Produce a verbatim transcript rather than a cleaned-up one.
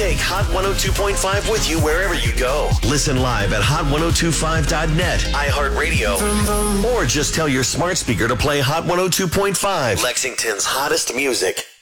Take Hot one oh two point five with you wherever you go. Listen live at hot ten twenty-five dot net, iHeartRadio, or just tell your smart speaker to play Hot one oh two point five, Lexington's hottest music.